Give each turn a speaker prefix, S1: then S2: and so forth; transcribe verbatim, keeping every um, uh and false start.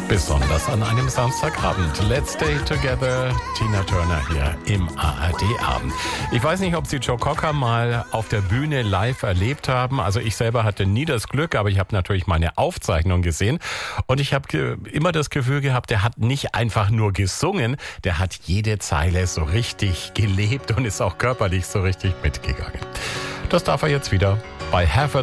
S1: Besonders an einem Samstagabend. Let's Stay Together, Tina Turner hier im A R D-Abend. Ich weiß nicht, ob Sie Joe Cocker mal auf der Bühne live erlebt haben. Also ich selber hatte nie das Glück, aber ich habe natürlich meine Aufzeichnung gesehen. Und ich habe ge- immer das Gefühl gehabt, der hat nicht einfach nur gesungen, der hat jede Zeile so richtig gelebt und ist auch körperlich so richtig mitgegangen. Das darf er jetzt wieder bei Have a